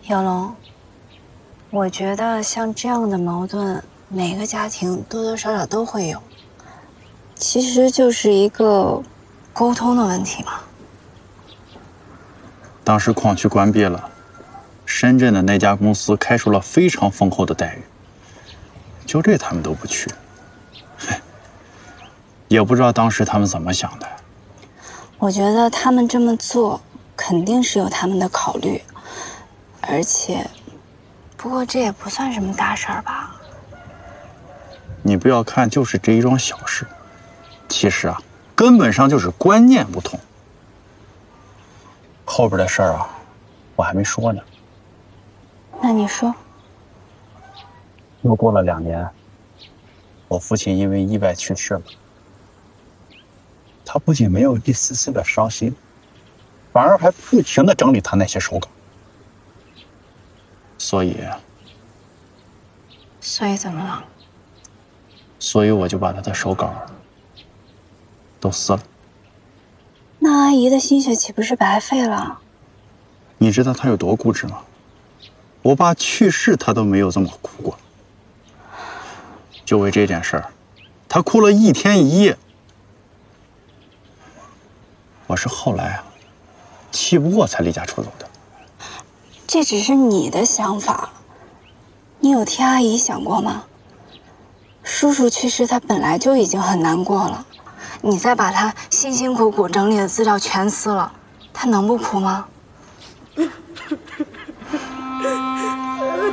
小龙，我觉得像这样的矛盾，每个家庭多多少少都会有，其实就是一个沟通的问题嘛。 当时矿区关闭了，深圳的那家公司开出了非常丰厚的待遇，就这他们都不去，也不知道当时他们怎么想的。 我觉得他们这么做肯定是有他们的考虑，而且，不过这也不算什么大事儿吧。 你不要看就是这一桩小事，其实啊，根本上就是观念不同。后边的事儿啊，我还没说呢。 那你说， 又过了2年，我父亲因为意外去世了。他不仅没有一丝丝的伤心，反而还不停地整理他那些手稿。所以怎么了？ 所以我就把他的手稿都撕了。 那阿姨的心血岂不是白费了？ 你知道他有多固执吗？我爸去世他都没有这么哭过。就为这件事儿，他哭了1天1夜。我是后来啊，气不过才离家出走的。 这只是你的想法，你有替阿姨想过吗？叔叔去世，他本来就已经很难过了，你再把他辛辛苦苦整理的资料全撕了，他能不哭吗？